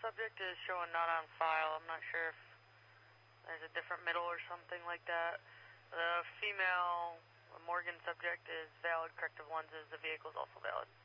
subject is showing not on file. I'm not sure if there's a different middle or something like that. The female Morgan subject is valid, corrective lenses. The vehicle is also valid.